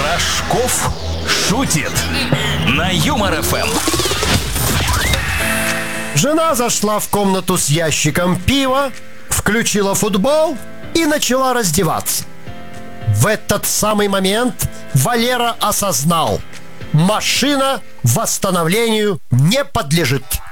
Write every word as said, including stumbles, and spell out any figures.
Рожков шутит на Юмор ФМ. Жена зашла в комнату с ящиком пива, включила футбол и начала раздеваться. В этот самый момент Валера осознал: машина восстановлению не подлежит.